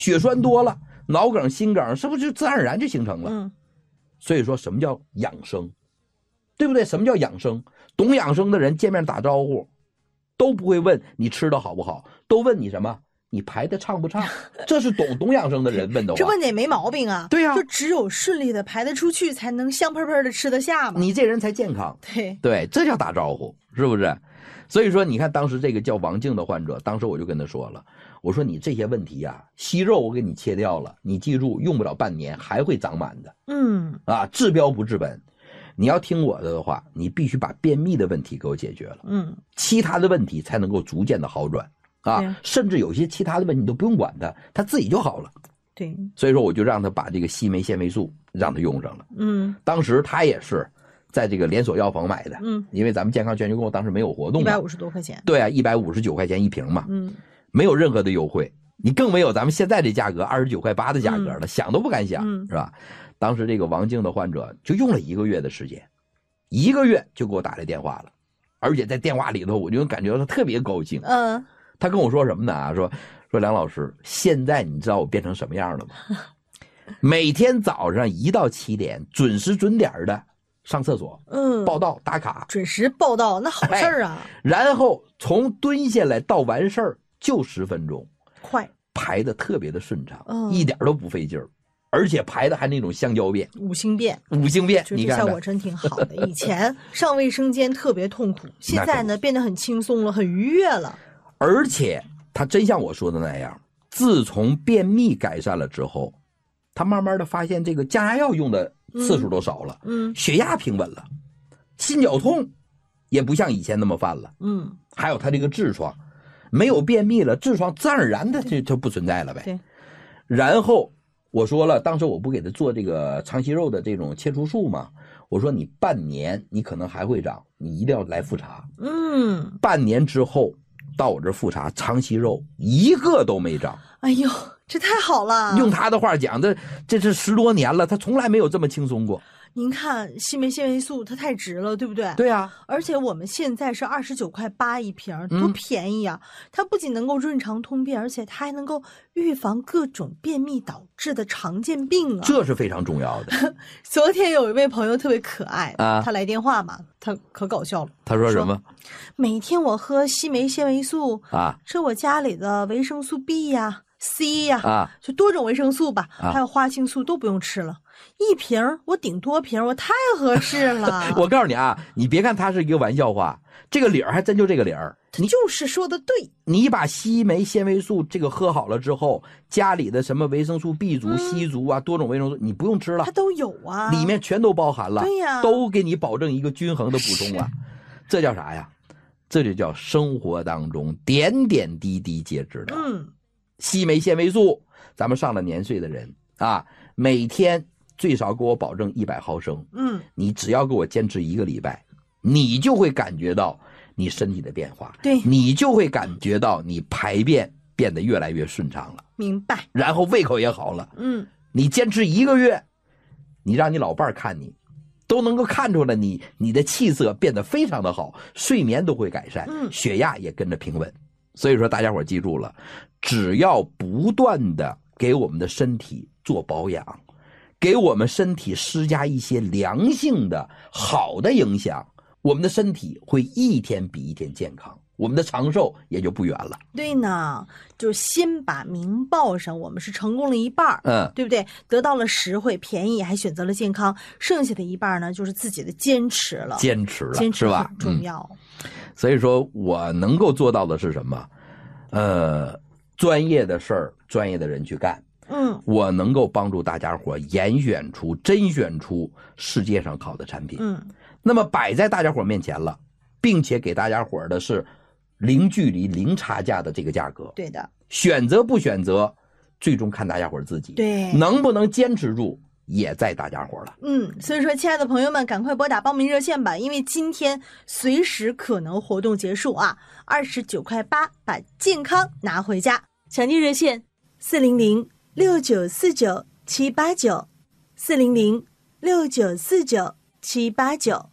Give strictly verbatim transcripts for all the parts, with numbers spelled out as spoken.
血栓多了，脑梗、心梗是不是就自然而然就形成了？ 嗯， 所以说什么叫养生，对不对？什么叫养生？懂养生的人见面打招呼，都不会问你吃的好不好，都问你什么？你排的畅不畅？这是懂懂养生的人问的话。 这问的也没毛病啊。 对呀、啊， 就只有顺利的排得出去，才能香喷喷的吃得下嘛。 你这人才健康。 对对，这叫打招呼，是不是？所以说，你看当时这个叫王静的患者，当时我就跟他说了，我说你这些问题啊，息肉我给你切掉了，你记住，用不了半年还会长满的。 嗯， 啊，治标不治本。你要听我的话，你必须把便秘的问题给我解决了， 嗯， 其他的问题才能够逐渐的好转啊，甚至有些其他的问题你都不用管它，它自己就好了。 对， 所以说我就让他把这个西梅纤维素让他用上了。 嗯， 当时他也是在这个连锁药房买的， 嗯， 因为咱们健康全球购当时没有活动， 一百五十多块钱。 对啊，一百五十九块钱一瓶嘛， 嗯， 没有任何的优惠，你更没有咱们现在这价格二十九块八的价格了，嗯、想都不敢想， 嗯、 是吧？当时这个王静的患者就用了一个月的时间，一个月就给我打来电话了，而且在电话里头我就感觉到他特别高兴。 嗯， 他跟我说什么呢？啊，说说梁老师，现在你知道我变成什么样了吗？每天早上一到七点，准时准点的上厕所， 嗯， 报到打卡， 准时报到，那好事儿啊、 哎。然后从蹲下来到完事儿就十分钟， 快， 排的特别的顺畅， 嗯， 一点都不费劲儿。而且排的还那种香蕉便， 五星便， 五星便， 你看效果真挺好的。以前上卫生间特别痛苦，现在呢变得很轻松了，很愉悦了。 而且他真像我说的那样，自从便秘改善了之后，他慢慢的发现这个降压药用的次数都少了， 嗯， 血压平稳了，心绞痛也不像以前那么犯了， 嗯， 还有他这个痔疮，没有便秘了，痔疮自然而然的就就不存在了呗。 对， 然后。我说了，当时我不给他做这个肠息肉的这种切除术吗？我说你半年你可能还会长，你一定要来复查。 嗯， 半年之后到我这复查，肠息肉一个都没长。 哎呦，这太好了！ 用他的话讲，这这是十多年了，他从来没有这么轻松过。 您看西梅纤维素它太值了，对不对？ 对啊， 而且我们现在是二十九块八一瓶，多便宜啊！嗯、它不仅能够润肠通便，而且它还能够预防各种便秘导致的常见病啊， 这是非常重要的。 昨天有一位朋友特别可爱啊， 他来电话嘛，他可搞笑了。 他说什么？ 每天我喝西梅纤维素啊， 吃我家里的维生素 B 呀、C 呀， 啊， 就多种维生素吧， 啊、 还有花青素都不用吃了。一瓶我顶多瓶，我太合适了。 我告诉你啊，你别看它是一个玩笑话，这个理儿还真就这个理儿。 你就是说的对。 你把西梅纤维素这个喝好了之后，家里的什么维生素 B 族、嗯、硒族啊，多种维生素你不用吃了， 它都有啊， 里面全都包含了。 对呀， 都给你保证一个均衡的补充了。这叫啥呀？这就叫生活当中点点滴滴皆知道。 嗯， 西梅纤维素，咱们上了年岁的人啊，每天最少给我保证一百毫升， 嗯， 你只要给我坚持一个礼拜，你就会感觉到你身体的变化， 对， 你就会感觉到你排便变得越来越顺畅了， 明白？ 然后胃口也好了， 嗯， 你坚持一个月，你让你老伴看你，都能够看出来你你的气色变得非常的好，睡眠都会改善， 嗯， 血压也跟着平稳。所以说大家伙记住了，只要不断的给我们的身体做保养，给我们身体施加一些良性的好的影响，我们的身体会一天比一天健康，我们的长寿也就不远了。 对呢，就先把名报上，我们是成功了一半， 嗯， 对不对？得到了实惠便宜，还选择了健康，剩下的一半呢，就是自己的坚持了。 坚持了， 坚持是吧？ 很重要。 嗯，所以说我能够做到的是什么？呃，专业的事儿，专业的人去干。 嗯， 我能够帮助大家伙严选出、甄选出世界上好的产品。 嗯， 那么摆在大家伙面前了，并且给大家伙的是零距离、零差价的这个价格。 对的， 选择不选择，最终看大家伙自己。 对， 能不能坚持住，也在大家伙了。 嗯，所以说，亲爱的朋友们，赶快拨打报名热线吧，因为今天随时可能活动结束啊！二十九块八，把健康拿回家。抢记热线：四零零六九四九七八九，四零零六九四九七八九。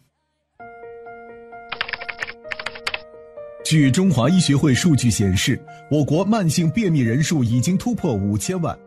据中华医学会数据显示，我国慢性便秘人数已经突破五千万。